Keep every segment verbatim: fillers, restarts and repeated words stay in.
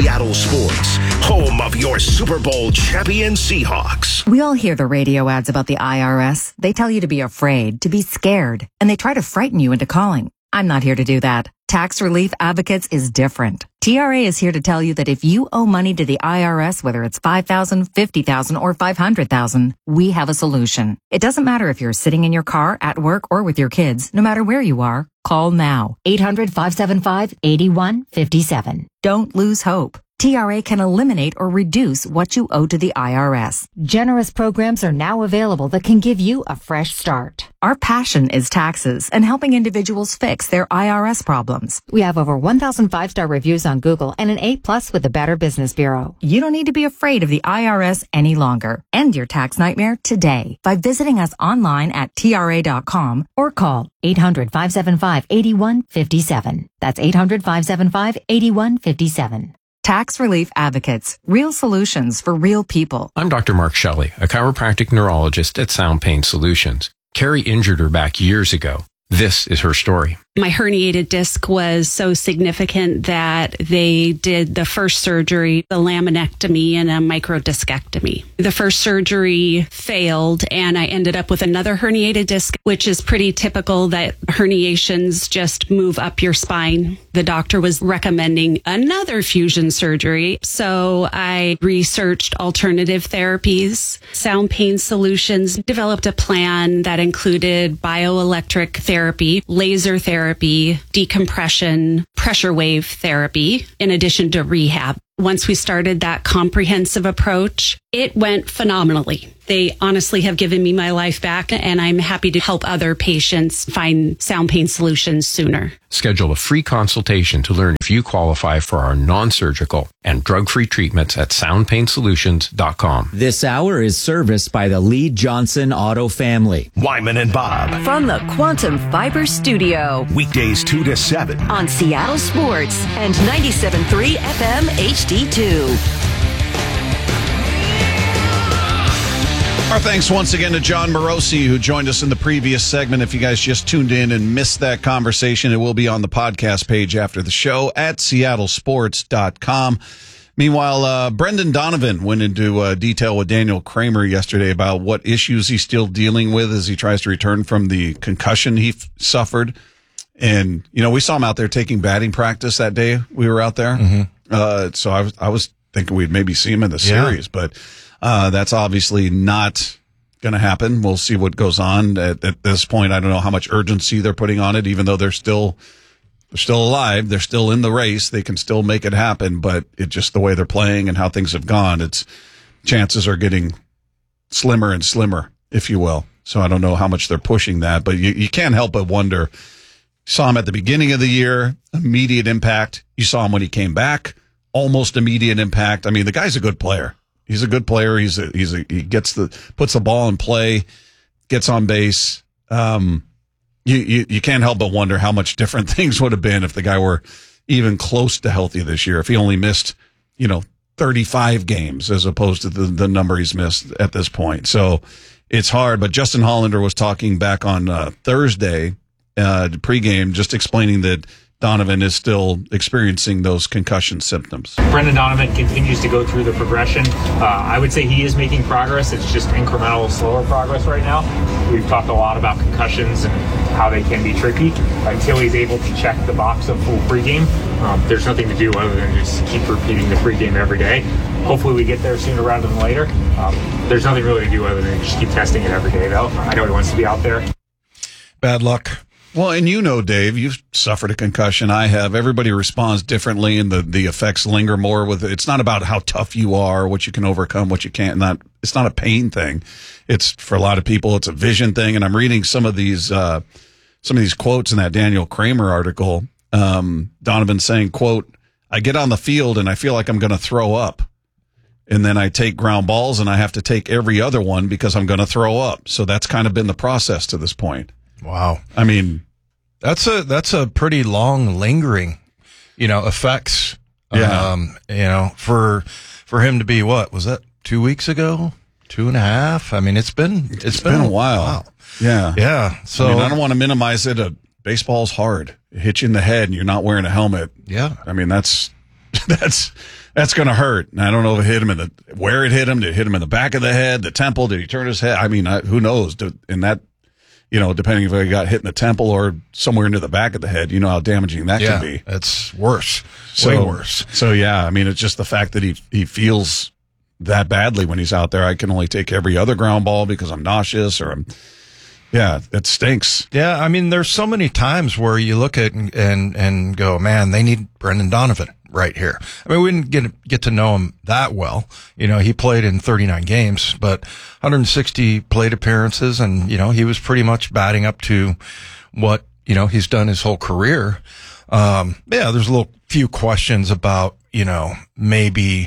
Seattle Sports, home of your Super Bowl champion Seahawks. We all hear the radio ads about the I R S. They tell you to be afraid, to be scared, and they try to frighten you into calling. I'm not here to do that. Tax Relief Advocates is different. T R A is here to tell you that if you owe money to the I R S, whether it's five thousand dollars, fifty thousand dollars, or five hundred thousand dollars, we have a solution. It doesn't matter if you're sitting in your car, at work, or with your kids. No matter where you are, call now. eight hundred, five seven five, eight one five seven. Don't lose hope. T R A can eliminate or reduce what you owe to the I R S. Generous programs are now available that can give you a fresh start. Our passion is taxes and helping individuals fix their I R S problems. We have over one thousand five-star reviews on Google and an A plus with the Better Business Bureau. You don't need to be afraid of the I R S any longer. End your tax nightmare today by visiting us online at T R A dot com or call eight hundred, five seven five, eight one five seven. That's eight hundred, five seven five, eight one five seven. Tax Relief Advocates. Real solutions for real people. I'm Doctor Mark Shelley, a chiropractic neurologist at Sound Pain Solutions. Carrie injured her back years ago. This is her story. My herniated disc was so significant that they did the first surgery, the laminectomy and a microdiscectomy. The first surgery failed and I ended up with another herniated disc, which is pretty typical that herniations just move up your spine. The doctor was recommending another fusion surgery. So I researched alternative therapies. Sound Pain Solutions developed a plan that included bioelectric therapy, laser therapy, therapy, decompression, pressure wave therapy, in addition to rehab. Once we started that comprehensive approach, it went phenomenally. They honestly have given me my life back, and I'm happy to help other patients find sound pain solutions sooner. Schedule a free consultation to learn if you qualify for our non-surgical and drug-free treatments at sound pain solutions dot com. This hour is serviced by the Lee Johnson Auto family. Wyman and Bob. From the Quantum Fiber Studio. Weekdays two to seven. On Seattle Sports and ninety-seven point three F M H D two. Our thanks once again to John Morosi, who joined us in the previous segment. If you guys just tuned in and missed that conversation, it will be on the podcast page after the show at seattle sports dot com. Meanwhile, uh, Brendan Donovan went into uh, detail with Daniel Kramer yesterday about what issues he's still dealing with as he tries to return from the concussion he f- suffered. And, you know, we saw him out there taking batting practice that day we were out there. Mm-hmm. Uh, so I was, I was thinking we'd maybe see him in the series, yeah. but Uh, that's obviously not going to happen. We'll see what goes on at, at this point. I don't know how much urgency they're putting on it, even though they're still, they're still alive. They're still in the race. They can still make it happen, but it just the way they're playing and how things have gone, it's chances are getting slimmer and slimmer, if you will. So I don't know how much they're pushing that, but you, you can't help but wonder. You saw him at the beginning of the year, immediate impact. You saw him when he came back, almost immediate impact. I mean, the guy's a good player. He's a good player. He's a, he's a, he gets the, puts the ball in play, gets on base. Um, you, you, you can't help but wonder how much different things would have been if the guy were even close to healthy this year. If he only missed, you know, thirty-five games as opposed to the, the number he's missed at this point. So it's hard, but Justin Hollander was talking back on uh, Thursday, uh, pregame, just explaining that Donovan is still experiencing those concussion symptoms. Brendan Donovan continues to go through the progression. Uh, I would say he is making progress. It's just incremental, slower progress right now. We've talked a lot about concussions and how they can be tricky. Until he's able to check the box of full pregame, um, there's nothing to do other than just keep repeating the pregame every day. Hopefully we get there sooner rather than later. Um, there's nothing really to do other than just keep testing it every day, though. I know he wants to be out there. Bad luck. Well, and you know, Dave, you've suffered a concussion. I have. Everybody responds differently, and the, the effects linger more with it. It's not about how tough you are, what you can overcome, what you can't. Not, it's not a pain thing. It's, for a lot of people, it's a vision thing. And I'm reading some of these uh, some of these quotes in that Daniel Kramer article. Um, Donovan saying, quote, "I get on the field and I feel like I'm going to throw up. And then I take ground balls and I have to take every other one because I'm going to throw up." So that's kind of been the process to this point. Wow. I mean, that's a, that's a pretty long lingering, you know, effects. Yeah. Um, you know, for, for him to be, what was that, two weeks ago? Two and a half? I mean, it's been, it's, it's been, been a while. while. Yeah. Yeah. So I mean, I don't want to minimize it. A baseball's hard. It hits you in the head and you're not wearing a helmet. Yeah. I mean, that's, that's, That's going to hurt. And I don't know if it hit him in the, where it hit him. Did it hit him in the back of the head, the temple? Did he turn his head? I mean, I, who knows? And that, you know, depending if he got hit in the temple or somewhere into the back of the head, you know how damaging that yeah, can be. It's worse. So, Way worse. So, yeah, I mean, it's just the fact that he, he feels that badly when he's out there. I can only take every other ground ball because I'm nauseous or I'm, yeah, it stinks. Yeah, I mean, there's so many times where you look at and, and, and go, man, they need Brendan Donovan right here. I mean, we didn't get, get to know him that well. You know, he played in thirty-nine games, but one hundred sixty plate appearances. And, you know, he was pretty much batting up to what, you know, he's done his whole career. Um, yeah, there's a little few questions about, you know, maybe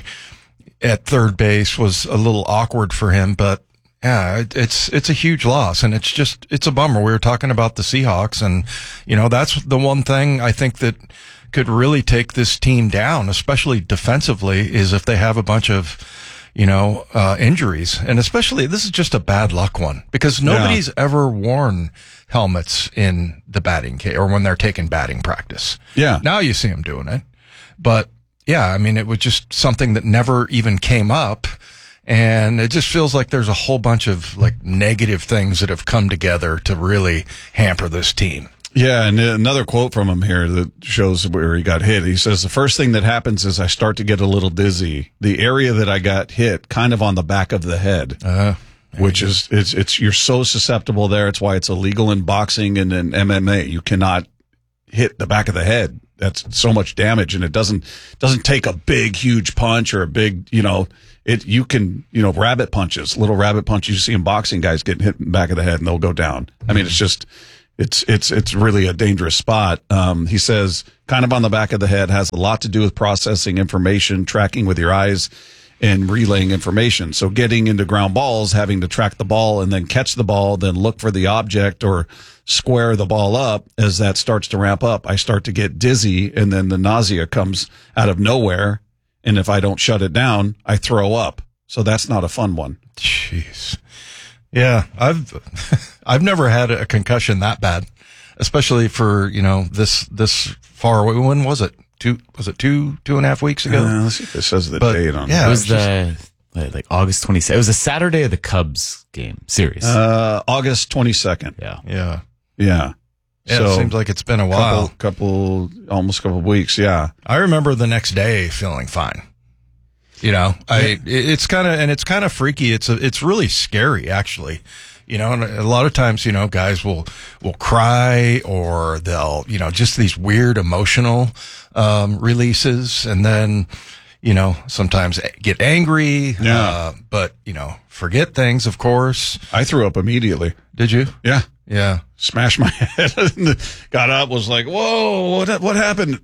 at third base was a little awkward for him, but yeah, it, it's, it's a huge loss and it's just, it's a bummer. We were talking about the Seahawks and, you know, that's the one thing I think that could really take this team down, especially defensively, is if they have a bunch of, you know, uh, injuries. And especially, this is just a bad luck one because nobody's yeah. ever worn helmets in the batting cage or when they're taking batting practice. Yeah. Now you see them doing it. But yeah, I mean, it was just something that never even came up. And it just feels like there's a whole bunch of like negative things that have come together to really hamper this team. Yeah, and another quote from him here that shows where he got hit. He says, the first thing that happens is I start to get a little dizzy. The area that I got hit, kind of on the back of the head, uh, which is, it's, it's, you're so susceptible there. It's why it's illegal in boxing and in M M A. You cannot hit the back of the head. That's so much damage, and it doesn't, doesn't take a big, huge punch or a big, you know, it, you can, you know, rabbit punches, little rabbit punches. You see in boxing, guys getting hit in the back of the head and they'll go down. I mean, it's just, It's, it's, it's really a dangerous spot. Um, he says kind of on the back of the head has a lot to do with processing information, tracking with your eyes and relaying information. So getting into ground balls, having to track the ball and then catch the ball, then look for the object or square the ball up. As that starts to ramp up, I start to get dizzy and then the nausea comes out of nowhere. And if I don't shut it down, I throw up. So that's not a fun one. Jeez. Yeah, I've I've never had a concussion that bad, especially for, you know, this this far away. When was it? Two was it two two and a half weeks ago? Uh, let's see if it says the but, date on yeah, it. It was the just, like August twenty-second. It was a Saturday of the Cubs game series. Uh, August twenty-second. Yeah, yeah, yeah. Yeah, so, it seems like it's been a while. Couple, couple almost a couple of weeks. Yeah, I remember the next day feeling fine. You know, I, it's kind of, and it's kind of freaky. It's a, it's really scary actually. You know, and a lot of times, you know, guys will, will cry or they'll, you know, just these weird emotional, um, releases. And then, you know, sometimes get angry, yeah. uh, but, you know, forget things, of course. I threw up immediately. Did you? Yeah. Yeah. Smashed my head. Got up, was like, whoa, what, what happened?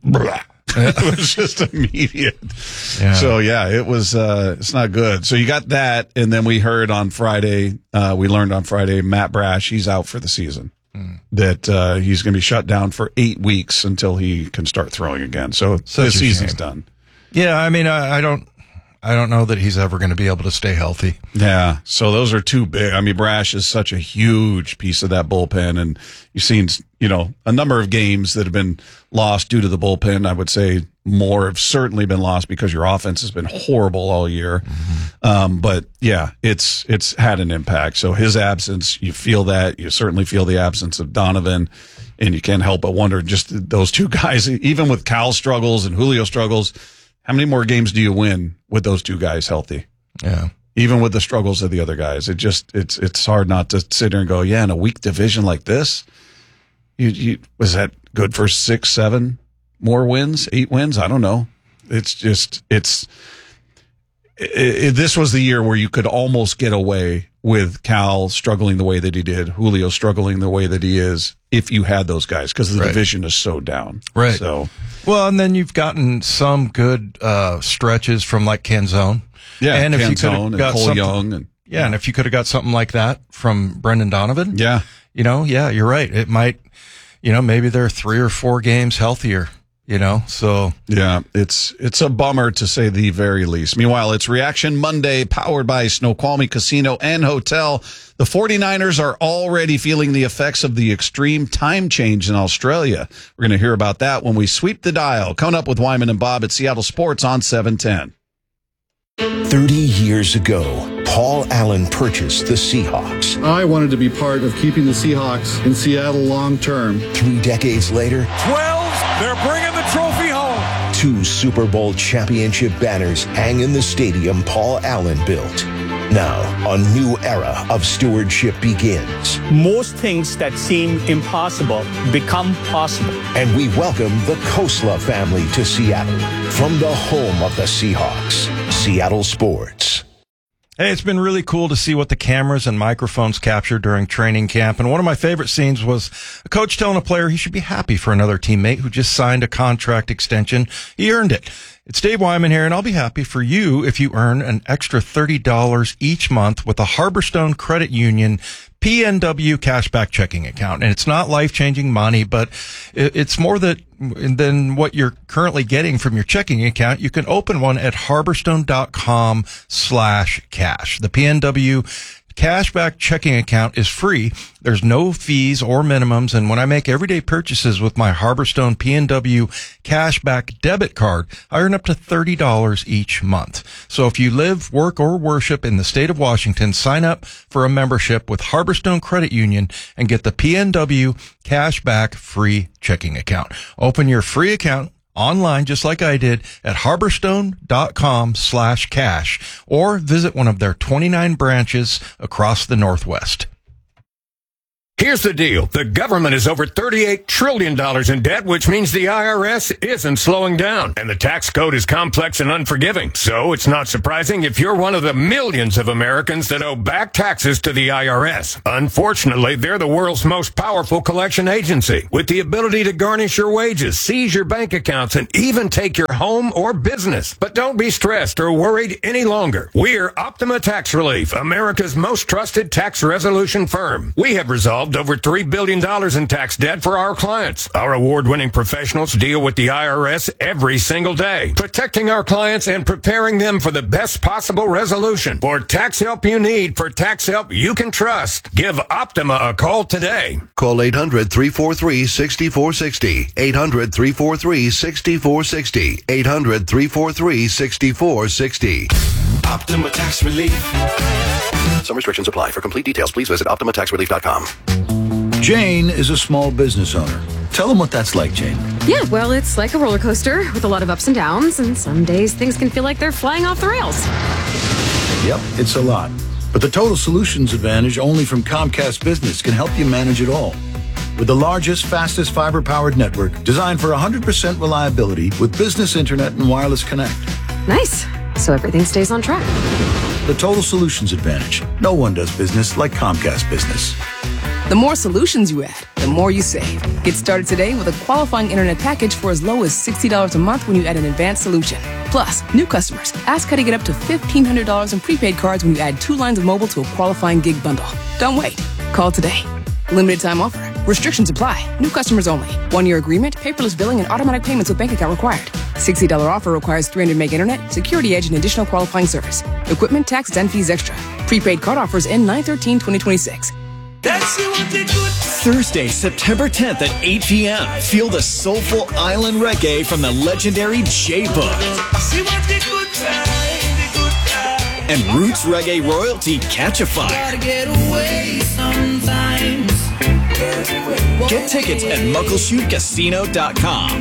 It was just immediate. Yeah. So yeah, it was, uh, it's not good. So you got that. And then we heard on Friday, uh, we learned on Friday, Matt Brash, he's out for the season, mm. that, uh, he's going to be shut down for eight weeks until he can start throwing again. So the season's done. Yeah. I mean, I, I don't, I don't know that he's ever going to be able to stay healthy. Yeah. So those are two big. I mean, Brash is such a huge piece of that bullpen. And you've seen, you know, a number of games that have been lost due to the bullpen. I would say more have certainly been lost because your offense has been horrible all year. Mm-hmm. Um, but yeah, it's, it's had an impact. So his absence, you feel that. You certainly feel the absence of Donovan. And you can't help but wonder just those two guys, even with Cal struggles and Julio struggles, how many more games do you win with those two guys healthy? Yeah. Even with the struggles of the other guys, it just, it's, it's hard not to sit there and go, yeah, in a weak division like this, you, you, was that good for six, seven more wins, eight wins? I don't know. It's just, it's, it, it, this was the year where you could almost get away with Cal struggling the way that he did, Julio struggling the way that he is, if you had those guys, because the right. division is so down. Right. So, well, and then you've gotten some good uh, stretches from like Canzone. Yeah, and if Canzone you could have got Cole Young, and yeah, yeah, and if you could have got something like that from Brendan Donovan, yeah, you know, yeah, you're right. It might, you know, maybe they're three or four games healthier. You know, so yeah, it's it's a bummer to say the very least. Meanwhile, it's Reaction Monday, powered by Snoqualmie Casino and Hotel. The 49ers are already feeling the effects of the extreme time change in Australia. We're going to hear about that when we sweep the dial. Coming up with Wyman and Bob at Seattle Sports on seven ten. thirty years ago, Paul Allen purchased the Seahawks. I wanted to be part of keeping the Seahawks in Seattle long term. Three decades later, twelve, they're bringing the trophy home. Two Super Bowl championship banners hang in the stadium Paul Allen built. Now, a new era of stewardship begins. Most things that seem impossible become possible. And we welcome the Khosla family to Seattle from the home of the Seahawks, Seattle Sports. Hey, it's been really cool to see what the cameras and microphones captured during training camp. And one of my favorite scenes was a coach telling a player he should be happy for another teammate who just signed a contract extension. He earned it. It's Dave Wyman here, and I'll be happy for you if you earn an extra thirty dollars each month with a Harborstone Credit Union P N W cashback checking account. And it's not life-changing money, but it's more that than what you're currently getting from your checking account. You can open one at harborstone.com slash cash. The P N W cashback checking account is free. There's no fees or minimums. And when I make everyday purchases with my Harborstone P N W cashback debit card, I earn up to thirty dollars each month. So if you live, work, or worship in the state of Washington, sign up for a membership with Harborstone Credit Union and get the P N W cashback free checking account. Open your free account online, just like I did, at harborstone.com slash cash, or visit one of their twenty-nine branches across the Northwest. Here's the deal. The government is over thirty-eight trillion dollars in debt, which means the I R S isn't slowing down. And the tax code is complex and unforgiving. So it's not surprising if you're one of the millions of Americans that owe back taxes to the I R S. Unfortunately, they're the world's most powerful collection agency, with the ability to garnish your wages, seize your bank accounts, and even take your home or business. But don't be stressed or worried any longer. We're Optima Tax Relief, America's most trusted tax resolution firm. We have resolved over three billion dollars in tax debt for our clients. Our award-winning professionals deal with the I R S every single day, protecting our clients and preparing them for the best possible resolution. For tax help you need, for tax help you can trust, give Optima a call today. Call eight hundred, three four three, six four six zero. eight hundred, three four three, six four six zero. eight hundred, three four three, six four six zero. Optima Tax Relief. Some restrictions apply. For complete details, please visit optima tax relief dot com. Jane is a small business owner. Tell them what that's like, Jane. Yeah, well, it's like a roller coaster with a lot of ups and downs, and some days things can feel like they're flying off the rails. Yep, it's a lot. But the Total Solutions Advantage only from Comcast Business can help you manage it all. With the largest, fastest fiber-powered network designed for one hundred percent reliability with business internet and wireless connect. Nice. So everything stays on track. The Total Solutions Advantage. No one does business like Comcast Business. The more solutions you add, the more you save. Get started today with a qualifying internet package for as low as sixty dollars a month when you add an advanced solution. Plus, new customers, ask how to get up to fifteen hundred dollars in prepaid cards when you add two lines of mobile to a qualifying gig bundle. Don't wait. Call today. Limited time offer. Restrictions apply. New customers only. One-year agreement, paperless billing, and automatic payments with bank account required. sixty dollars offer requires three hundred meg internet, security edge, and additional qualifying service. Equipment, taxes, and fees extra. Prepaid card offers end nine thirteen twenty twenty-six. Thursday, September tenth at eight p.m. Feel the soulful island reggae from the legendary J-Book. And roots reggae royalty Catch a Fire. Get tickets at muckleshoot casino dot com.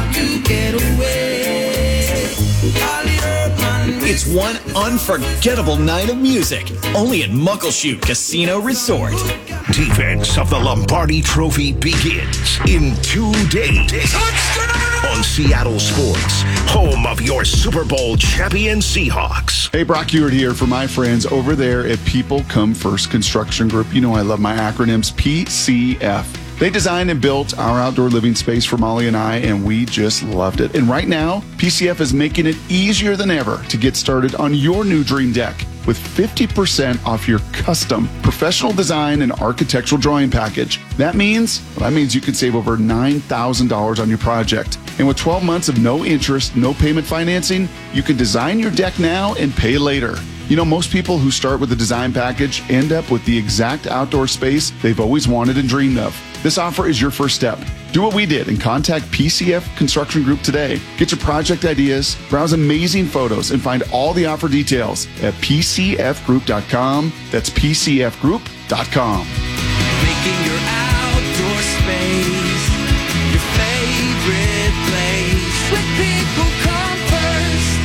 It's one unforgettable night of music, only at Muckleshoot Casino Resort. Defense of the Lombardi Trophy begins in two days on Seattle Sports, home of your Super Bowl champion Seahawks. Hey, Brock Ewart here for my friends over there at People Come First Construction Group. You know I love my acronyms, P C F. They designed and built our outdoor living space for Molly and I, and we just loved it. And right now, P C F is making it easier than ever to get started on your new dream deck with fifty percent off your custom professional design and architectural drawing package. That means, well, that means you can save over nine thousand dollars on your project. And with twelve months of no interest, no payment financing, you can design your deck now and pay later. You know, most people who start with a design package end up with the exact outdoor space they've always wanted and dreamed of. This offer is your first step. Do what we did and contact P C F Construction Group today. Get your project ideas, browse amazing photos, and find all the offer details at p c f group dot com. That's p c f group dot com. Making your outdoor space your favorite place. When people come first.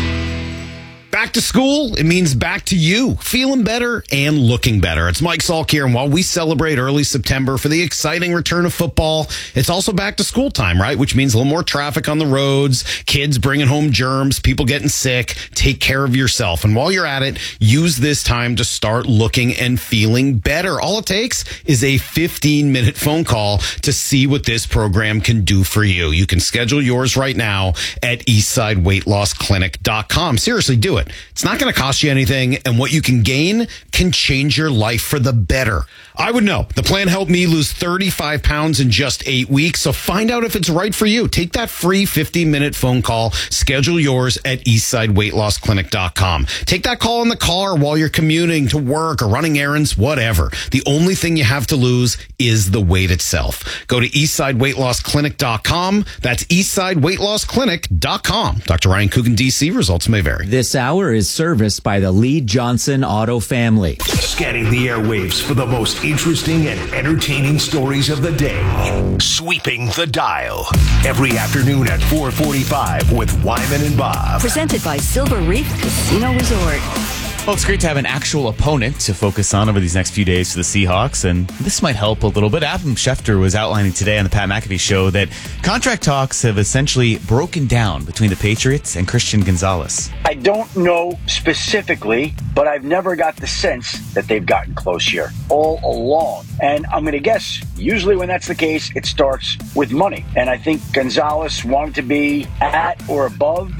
Back to school, it means back to you, feeling better and looking better. It's Mike Salk here, and while we celebrate early September for the exciting return of football, it's also back to school time, right? Which means a little more traffic on the roads, kids bringing home germs, people getting sick. Take care of yourself. And while you're at it, use this time to start looking and feeling better. All it takes is a fifteen-minute phone call to see what this program can do for you. You can schedule yours right now at eastside weight loss clinic dot com. Seriously, do it. It's not going to cost you anything, and what you can gain can change your life for the better. I would know. The plan helped me lose thirty-five pounds in just eight weeks, so find out if it's right for you. Take that free fifteen-minute phone call. Schedule yours at eastside weight loss clinic dot com. Take that call in the car while you're commuting to work or running errands, whatever. The only thing you have to lose is the weight itself. Go to eastside weight loss clinic dot com. That's eastside weight loss clinic dot com. Doctor Ryan Coogan, D C. Results may vary. This hour is serviced by the Lee Johnson Auto family. Scanning the airwaves for the most interesting and entertaining stories of the day. Sweeping the dial. Every afternoon at four forty-five with Wyman and Bob. Presented by Silver Reef Casino Resort. Well, it's great to have an actual opponent to focus on over these next few days for the Seahawks, and this might help a little bit. Adam Schefter was outlining today on the Pat McAfee Show that contract talks have essentially broken down between the Patriots and Christian Gonzalez. I don't know specifically, but I've never got the sense that they've gotten close here all along. And I'm going to guess, usually when that's the case, it starts with money. And I think Gonzalez wanted to be at or above